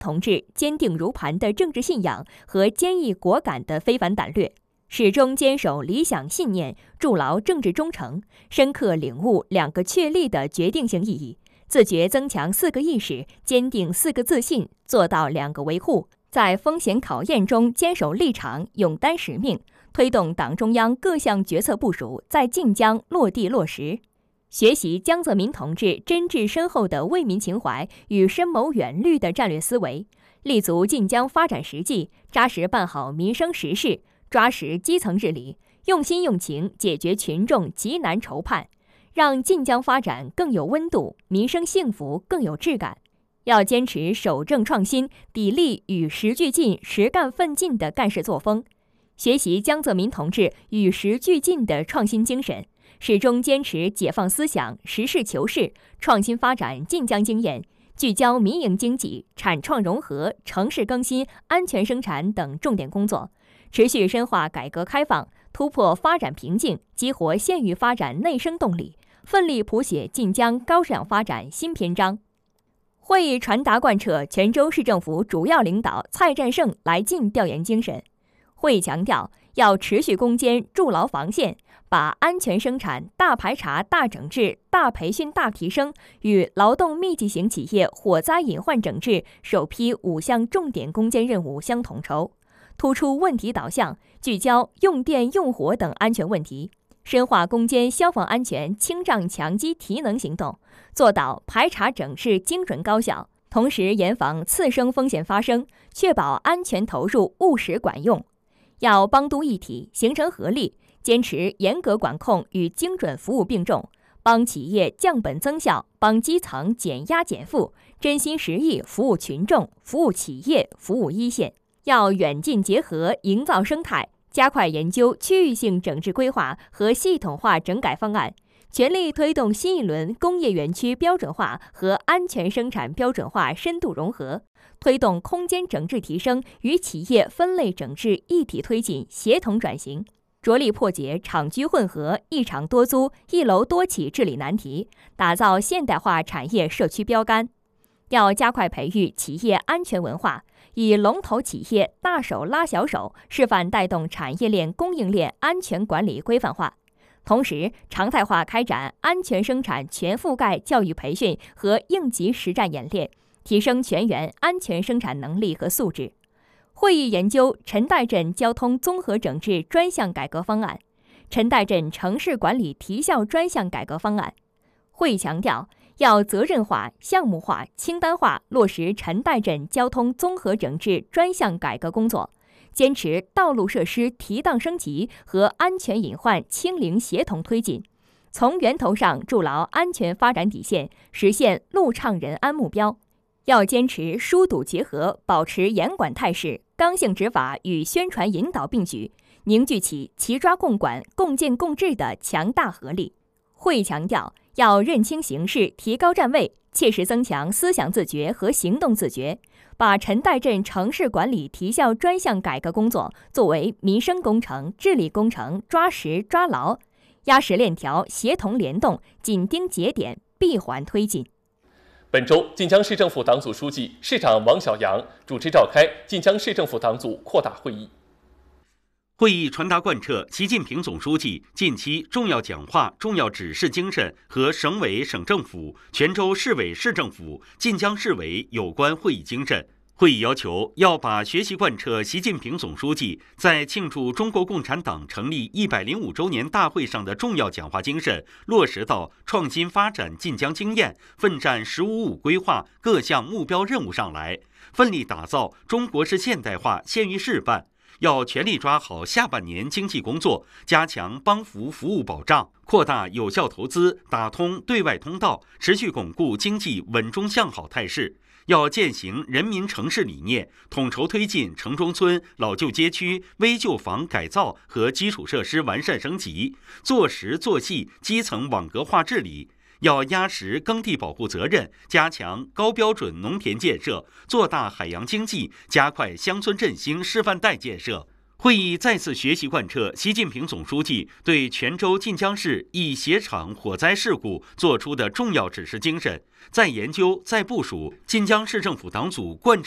同志坚定如磐的政治信仰和坚毅果敢的非凡胆略，始终坚守理想信念，筑牢政治忠诚，深刻领悟2个确立的决定性意义，自觉增强4个意识，坚定4个自信，做到2个维护，在风险考验中坚守立场，勇担使命，推动党中央各项决策部署在晋江落地落实。学习江泽民同志真挚深厚的为民情怀与深谋远虑的战略思维，立足晋江发展实际，扎实办好民生实事，抓实基层治理，用心用情解决群众急难愁盼，让晋江发展更有温度，民生幸福更有质感。要坚持守正创新，砥砺与时俱进、实干奋进的干事作风，学习江泽民同志与时俱进的创新精神，始终坚持解放思想、实事求是、创新发展晋江经验，聚焦民营经济、产创融合、城市更新、安全生产等重点工作，持续深化改革开放，突破发展瓶颈，激活县域发展内生动力，奋力谱写晋江高质量发展新篇章。会议传达贯彻泉州市政府主要领导蔡占胜来晋调研精神。会议强调，要持续攻坚筑牢防线，把安全生产、大排查、大整治、大培训、大提升与劳动密集型企业火灾隐患整治首批5项重点攻坚任务相统筹，突出问题导向，聚焦用电用火等安全问题，深化攻坚消防安全清障强击提能行动，做到排查整治精准高效，同时严防次生风险发生，确保安全投入务实管用。要帮督一体，形成合力，坚持严格管控与精准服务并重，帮企业降本增效，帮基层减压减负，真心实意服务群众、服务企业、服务一线。要远近结合，营造生态，加快研究区域性整治规划和系统化整改方案，全力推动新一轮工业园区标准化和安全生产标准化深度融合，推动空间整治提升与企业分类整治一体推进协同转型，着力破解厂居混合、一厂多租、一楼多企治理难题，打造现代化产业社区标杆。要加快培育企业安全文化，以龙头企业大手拉小手，示范带动产业链供应链安全管理规范化，同时常态化开展安全生产全覆盖教育培训和应急实战演练，提升全员安全生产能力和素质。会议研究陈岱镇交通综合整治专项改革方案、陈岱镇城市管理提效专项改革方案。会议强调，要责任化、项目化、清单化落实陈岱镇交通综合整治专项改革工作，坚持道路设施提档升级和安全隐患清零协同推进，从源头上筑牢安全发展底线，实现路畅人安目标。要坚持疏堵结合，保持严管态势，刚性执法与宣传引导并举，凝聚起齐抓共管、共建共治的强大合力。会议强调，要认清形势，提高站位，切实增强思想自觉和行动自觉，把陈岱镇城市管理提效专项改革工作作为民生工程、治理工程，抓实抓牢，压实链条，协同联动，紧盯节点，闭环推进。 本周，晋江市政府党组书记、市长王小杨主持召开晋江市政府党组扩大会议。 会议传达贯彻习近平总书记近期重要讲话、重要指示精神和省委省政府、泉州市委市政府、晋江市委有关会议精神。会议要求要把学习贯彻习近平总书记在庆祝中国共产党成立105周年大会上的重要讲话精神落实到创新发展晋江经验、奋战“15+5”规划各项目标任务上来，奋力打造中国式现代化县域示范。要全力抓好下半年经济工作，加强帮扶服务保障，扩大有效投资，打通对外通道，持续巩固经济稳中向好态势。要践行人民城市理念，统筹推进城中村、老旧街区危旧房改造和基础设施完善升级，做实做细基层网格化治理。要压实耕地保护责任，加强高标准农田建设，做大海洋经济，加快乡村振兴示范带建设。会议再次学习贯彻习近平总书记对泉州晋江市一鞋厂火灾事故作出的重要指示精神，在研究、在部署晋江市政府党组贯彻